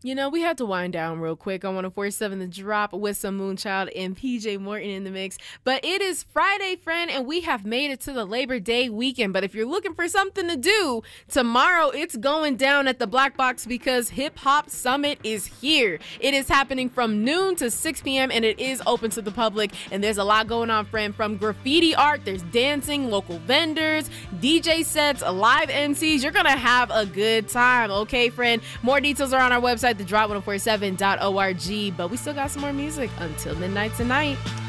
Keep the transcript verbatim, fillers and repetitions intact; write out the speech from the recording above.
You know, we had to wind down real quick on one oh four point seven The Drop with some Moonchild and P J Morton in the mix. But it is Friday, friend, and we have made it to the Labor Day weekend. But if you're looking for something to do, tomorrow it's going down at the Black Box because Hip Hop Summit is here. It is happening from noon to six p.m. and it is open to the public. And there's a lot going on, friend, from graffiti art, there's dancing, local vendors, D J sets, live M Cs. You're going to have a good time, okay, friend? More details are on our website, the drop one oh four seven dot org, but we still got some more music until midnight tonight.